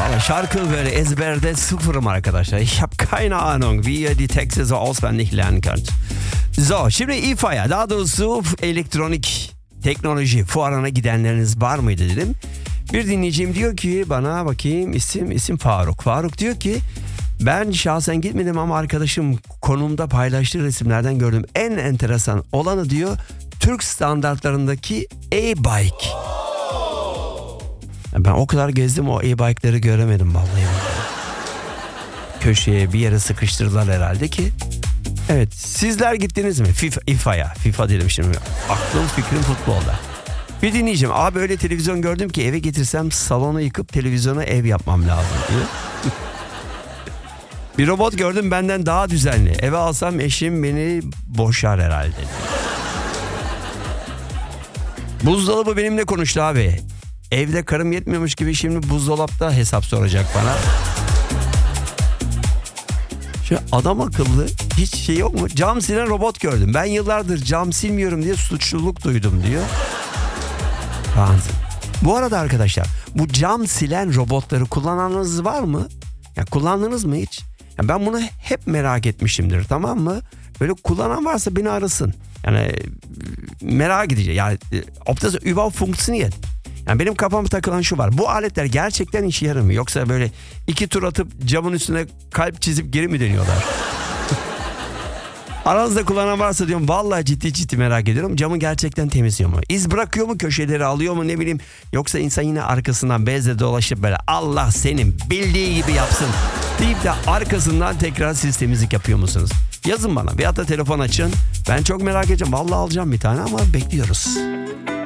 Valla şarkı böyle ezberde sıfırım arkadaşlar. Ich habe keine Ahnung, wie ihr die Texte so auswendig lernen könnt. So, şimdi İFA'ya, daha doğrusu elektronik teknoloji fuarına gidenleriniz var mıydı dedim. Bir dinleyicim diyor ki bana, bakayım, isim Faruk. Faruk diyor ki ben şahsen gitmedim ama arkadaşım konumda paylaştığı resimlerden gördüm. En enteresan olanı diyor Türk standartlarındaki e-bike. Ben o kadar gezdim, o e-bike'ları göremedim vallahi. Köşeye bir yere sıkıştırdılar herhalde ki. Evet, sizler gittiniz mi İFA'ya? FIFA dedim şimdi. Aklım fikrim futbolda. Bir dinleyeceğim. Abi öyle televizyon gördüm ki eve getirsem salonu yıkıp televizyona ev yapmam lazım diyor. Bir robot gördüm benden daha düzenli. Eve alsam eşim beni boşar herhalde. Buzdolabı benimle konuştu abi. Evde karım yetmiyormuş gibi şimdi buzdolapta hesap soracak bana. Şu adam akıllı hiç şey yok mu? Cam silen robot gördüm. Ben yıllardır cam silmiyorum diye suçluluk duydum diyor. Bu arada arkadaşlar, bu cam silen robotları kullananınız var mı? Ya kullandınız mı hiç? Ya ben bunu hep merak etmişimdir, tamam mı? Böyle kullanan varsa beni arasın. Yani merak edeceğim. Yani ob das überhaupt funktioniert. Yani benim kafama takılan şu var. Bu aletler gerçekten işe yarar mı? Yoksa böyle 2 tur atıp camın üstüne kalp çizip geri mi dönüyorlar? Aranızda kullanan varsa diyorum, vallahi ciddi merak ediyorum. Camı gerçekten temizliyor mu? İz bırakıyor mu, köşeleri alıyor mu, ne bileyim. Yoksa insan yine arkasından bezle dolaşıp böyle Allah senin bildiği gibi yapsın deyip de arkasından tekrar siz temizlik yapıyor musunuz? Yazın bana veyahut da telefon açın. Ben çok merak edeceğim. Vallahi alacağım bir tane ama bekliyoruz.